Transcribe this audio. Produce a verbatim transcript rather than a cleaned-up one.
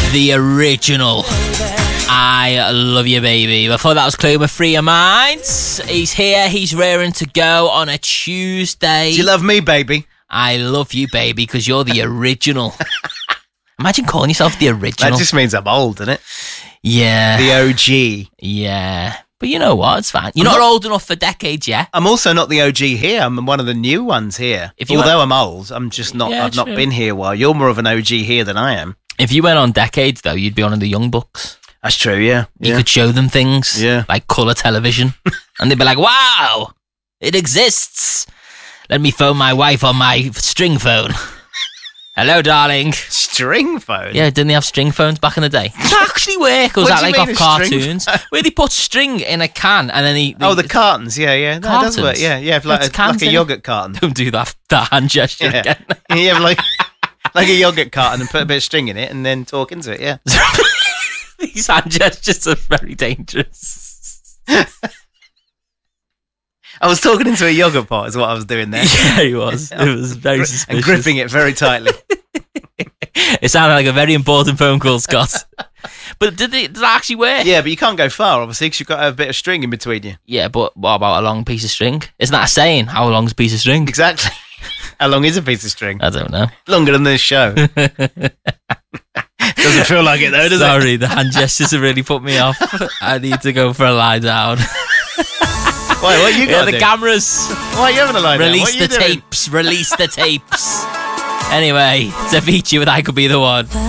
the original. I love you, baby. Before that was Cloma, Free Your Mind. He's here, he's raring to go on a Tuesday. Do you love me, baby? I love you, baby, because you're the original. Imagine calling yourself the original. That just means I'm old, doesn't it? Yeah. The O G. Yeah. But you know what? It's fine. You're not, not old enough for decades yet. I'm also not the O G here. I'm one of the new ones here. If Although went... I'm old, I'm just not. Yeah, I've true. not been here a while. You're more of an O G here than I am. If you went on decades, though, you'd be one of the young bucks. That's true, yeah. You yeah. could show them things, yeah. like colour television, and they'd be like, wow, it exists. Let me phone my wife on my string phone. Hello, darling. String phone? Yeah, didn't they have string phones back in the day? Does that actually work? Or was that like off cartoons? Where they put string in a can and then they... they oh, the cartons, yeah, yeah. No, cartons? It does work, yeah. Yeah, like, a, like a yoghurt carton. Don't do that, that hand gesture yeah. again. yeah, like, like a yoghurt carton and put a bit of string in it and then talk into it, yeah. These hand gestures are very dangerous. I was talking into a yoghurt pot is what I was doing there. Yeah, he was. It was very suspicious. And gripping it very tightly. It sounded like a very important phone call, Scott. But did, it, did that actually work? Yeah, but you can't go far, obviously, because you've got to have a bit of string in between you. Yeah, but what about a long piece of string? Isn't that a saying? How long's a piece of string? Exactly. How long is a piece of string? I don't know. Longer than this show. Doesn't feel like it though, does Sorry, it? Sorry, the hand gestures have really put me off. I need to go for a lie down. Why, what you got Yeah, the do? cameras. Why are you having a lie Release down? the tapes. Release the tapes. Anyway, it's Avicii with I Could Be The One.